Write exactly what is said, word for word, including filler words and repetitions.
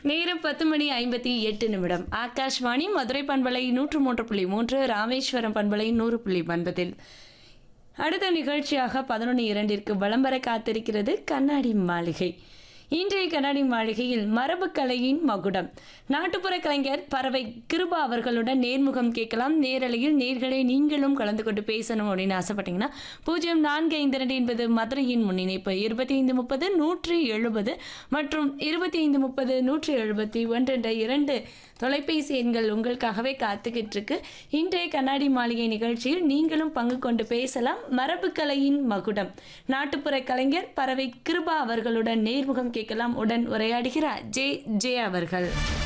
நேரம் பத்து மணி ஐம்பத்தி எட்டு நிமிடம். ஆகாஷ்வாணி மதுரை பண்பலை நூற்று மூன்று புள்ளி மூன்று, ராமேஸ்வரம் பண்பலை நூறு புள்ளி ஒன்பதில் அடுத்த நிகழ்ச்சியாக பதினொன்று இரண்டிற்கு வலம் வர காத்திருக்கிறது கண்ணாடி மாளிகை. இன்றைய கண்ணாடி மாளிகையில் மரபுக்கலையின் மகுடம் நாட்டுப்புற கலைஞர் பறவை கிருபா அவர்களுடன் நேர்முகம் கேட்கலாம். நேரலையில் நேர்களை நீங்களும் கலந்து கொண்டு பேசணும் அப்படின்னு ஆசைப்பட்டீங்கன்னா பூஜ்ஜியம் நான்கு ஐந்து இரண்டு என்பது மதுரையின் முன்னிணைப்பு இருபத்தி ஐந்து முப்பது நூற்றி எழுபது மற்றும் இருபத்தி ஐந்து முப்பது நூற்றி எழுபத்தி ஒன்று என்ற இரண்டு தொலைபேசி எண்கள் உங்களுக்காகவே காத்துக்கிட்டு இருக்கு. இன்றைய கண்ணாடி மாளிகை நிகழ்ச்சியில் நீங்களும் பங்கு கொண்டு பேசலாம். மரபுக்கலையின் மகுடம் நாட்டுப்புற கலைஞர் பறவை கிருபா அவர்களுடன் நேர்முகம் கேட்கலாம். உடன் உரையாடுகிறார் ஜே ஜே அவர்கள்.